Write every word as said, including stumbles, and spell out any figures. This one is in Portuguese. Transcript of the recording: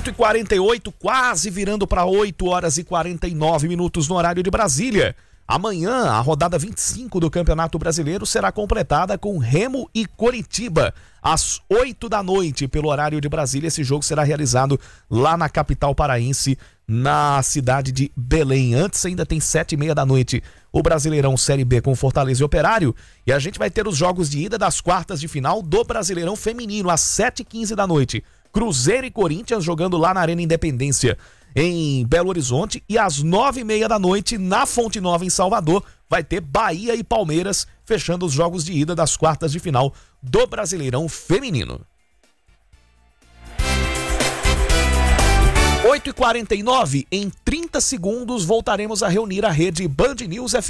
oito e quarenta e oito, quase virando para oito horas e quarenta e nove minutos no horário de Brasília. Amanhã, a rodada vinte e cinco do Campeonato Brasileiro será completada com Remo e Coritiba. Às oito da noite, pelo horário de Brasília, esse jogo será realizado lá na capital paraense, na cidade de Belém. Antes ainda tem sete e meia da noite o Brasileirão Série B com Fortaleza e Operário. E a gente vai ter os jogos de ida das quartas de final do Brasileirão Feminino às sete e quinze da noite. Cruzeiro e Corinthians jogando lá na Arena Independência em Belo Horizonte. E às nove e meia da noite na Fonte Nova em Salvador vai ter Bahia e Palmeiras fechando os jogos de ida das quartas de final do Brasileirão Feminino. oito e quarenta e nove, em trinta segundos voltaremos a reunir a rede Band News F M.